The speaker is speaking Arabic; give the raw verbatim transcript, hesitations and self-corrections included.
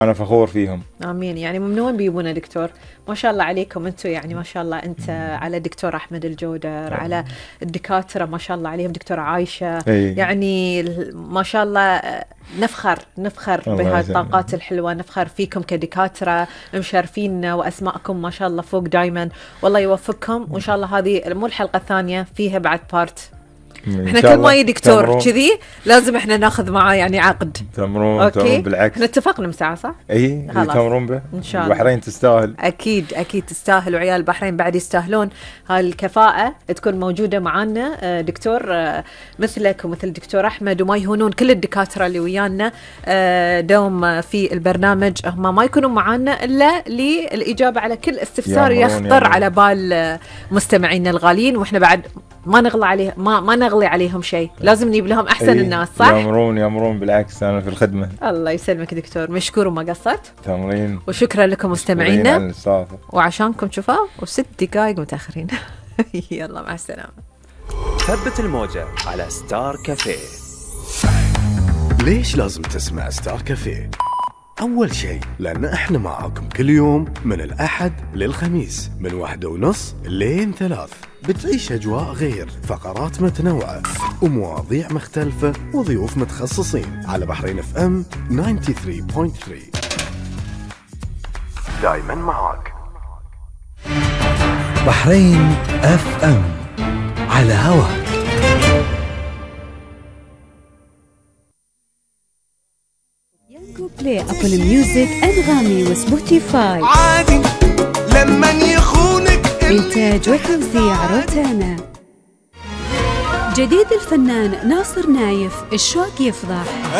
أنا فخور فيهم. آمين. يعني من وين بيجيبونا دكتور؟ ما شاء الله عليكم أنتم، يعني ما شاء الله أنت على دكتور أحمد الجودر، على الدكاترة ما شاء الله عليهم، دكتورة عايشة، أي. يعني ما شاء الله نفخر نفخر بهذه الطاقات الحلوة، نفخر فيكم كدكاترة مشرفيننا، وأسماءكم ما شاء الله فوق دايما، والله يوفقكم. وإن شاء الله هذه مو الحلقة الثانية، فيها بعد بارت. احنا كل ما يجي دكتور كذي لازم احنا ناخذ معاه يعني عقد. تمرون تمرون بالعكس. احنا اتفقنا مساعة صح؟ اي تمرون به ان شاء الله. البحرين تستاهل. اكيد اكيد تستاهل، وعيال البحرين بعد يستاهلون هاي الكفاءة تكون موجودة معنا دكتور مثلك ومثل دكتور احمد، وما يهونون كل الدكاترة اللي ويانا دوم في البرنامج، هم ما يكونوا معنا الا للاجابة على كل استفسار يخطر على بال مستمعينا الغاليين، واحنا بعد ما نغلى عليه ما ما نغلي عليهم شيء، لازم نجيب لهم احسن أيه. الناس صح؟ يامرون يامرون بالعكس، انا في الخدمه. الله يسلمك دكتور، مشكور وما قصرت. تمرين. وشكرا لكم مستمعينا، وعشانكم شفاء وست دقائق متاخرين. يلا مع السلامه. ثبت الموجة على ستار كافيه. ليش لازم تسمع ستار كافيه؟ أول شيء لأن إحنا معاكم كل يوم من الأحد للخميس من واحدة ونص لين ثلاث، بتعيش أجواء غير، فقرات متنوعة ومواضيع مختلفة وضيوف متخصصين على بحرين اف ام تسعة وتسعين فاصلة ثلاثة. دايما معاك بحرين اف ام على هواك. يانجو بلاي، أبل ميوزك، أنغامي وسبوتيفاي. عادي لما يخونك. إنتاج وتوزيع روتانا. جديد الفنان ناصر نايف، الشوق يفضح.